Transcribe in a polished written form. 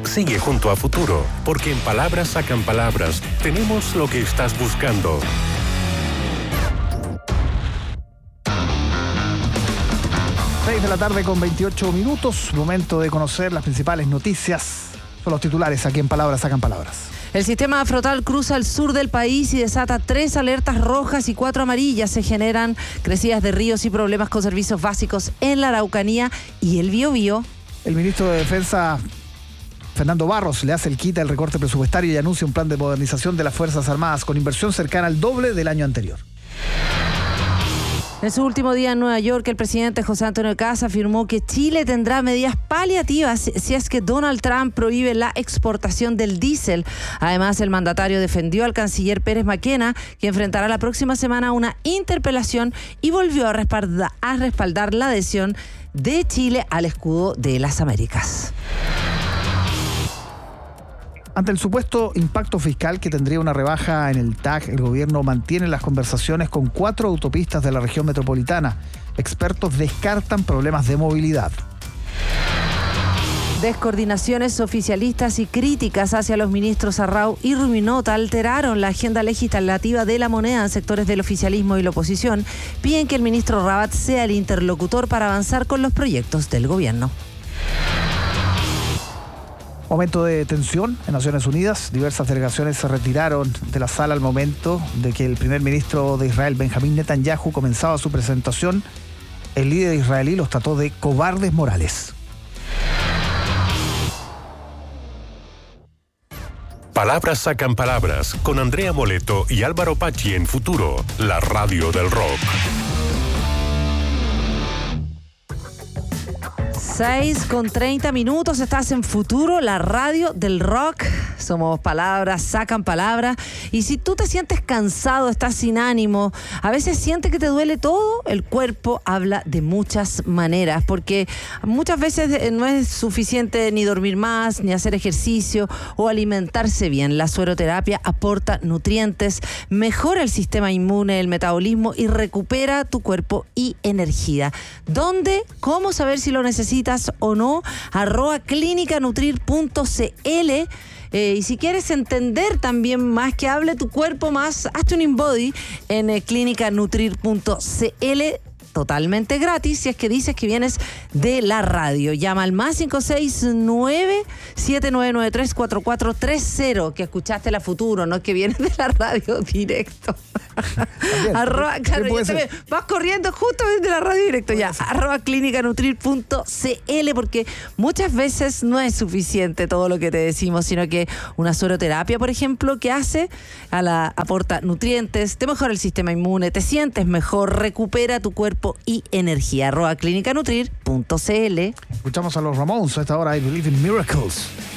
Sigue junto a Futuro, porque en Palabras Sacan Palabras tenemos lo que estás buscando. De la tarde con 28 minutos, momento de conocer las principales noticias. Son los titulares aquí en Palabras Sacan Palabras. El sistema frontal cruza el sur del país y desata 3 alertas rojas y 4 amarillas. Se generan crecidas de ríos y problemas con servicios básicos en la Araucanía y el Biobío. El ministro de Defensa, Fernando Barros, le hace el quita al recorte presupuestario y anuncia un plan de modernización de las Fuerzas Armadas con inversión cercana al doble del año anterior. En su último día en Nueva York, el presidente José Antonio Kast afirmó que Chile tendrá medidas paliativas si es que Donald Trump prohíbe la exportación del diésel. Además, el mandatario defendió al canciller Pérez Maquena, que enfrentará la próxima semana una interpelación, y volvió a respaldar la adhesión de Chile al escudo de las Américas. Ante el supuesto impacto fiscal que tendría una rebaja en el TAC, el gobierno mantiene las conversaciones con 4 autopistas de la región metropolitana. Expertos descartan problemas de movilidad. Descoordinaciones oficialistas y críticas hacia los ministros Arrau y Ruminota alteraron la agenda legislativa de la moneda en sectores del oficialismo y la oposición. Piden que el ministro Rabat sea el interlocutor para avanzar con los proyectos del gobierno. Aumento de tensión en Naciones Unidas. Diversas delegaciones se retiraron de la sala al momento de que el primer ministro de Israel, Benjamín Netanyahu, comenzaba su presentación. El líder israelí los trató de cobardes morales. Palabras Sacan Palabras con Andrea Moleto y Álvaro Pachi en Futuro, la radio del rock. 6:30, estás en Futuro, la radio del rock. Somos Palabras Sacan Palabras. Y si tú te sientes cansado, estás sin ánimo, a veces sientes que te duele todo, el cuerpo habla de muchas maneras, porque muchas veces no es suficiente ni dormir más, ni hacer ejercicio o alimentarse bien. La sueroterapia aporta nutrientes, mejora el sistema inmune, el metabolismo y recupera tu cuerpo y energía. ¿Dónde? ¿Cómo saber si lo necesitas o no? @clinicanutrir.cl. Y si quieres entender también más, que hable tu cuerpo más, hazte un InBody en clinicanutrir.cl, totalmente gratis, si es que dices que vienes de la radio. Llama al +569-7993-4430, que escuchaste la Futuro, no que vienes de la radio directo. Claro, vas corriendo justo desde la radio directo, ya. @clinicanutrir.cl, porque muchas veces no es suficiente todo lo que te decimos, sino que una sueroterapia, por ejemplo, que hace aporta nutrientes, te mejora el sistema inmune, te sientes mejor, recupera tu cuerpo y energía. @clinicanutrir.cl. Escuchamos a los Ramones a esta hora. I Believe in Miracles.